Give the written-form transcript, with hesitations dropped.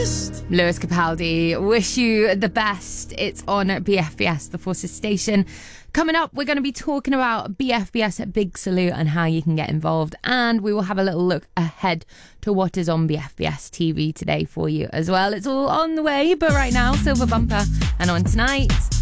Lewis Capaldi, wish you the best. It's on BFBS, the Forces station. Coming up, we're going to be talking about BFBS at Big Salute and how you can get involved. And we will have a little look ahead to what is on BFBS TV today for you as well. It's all on the way, but right now, Silver Bumper and On Tonight.